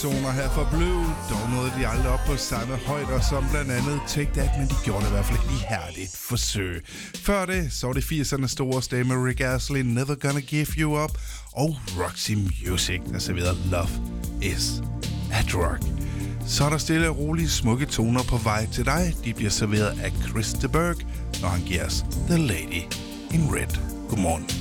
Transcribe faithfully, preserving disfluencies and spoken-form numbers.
Toner her for Blue, dog nåede de aldrig op på samme højder som blandt andet Take That, men de gjorde det i hvert fald et ihærdigt forsøg. Før det, så var det firsernes store stemme med Rick Astley, Never Gonna Give You Up, og Roxy Music, der serverede Love Is a Drug. Så er der stille og rolige smukke toner på vej til dig. De bliver serveret af Chris de Burgh, når han giver os The Lady in Red. Godmorgen.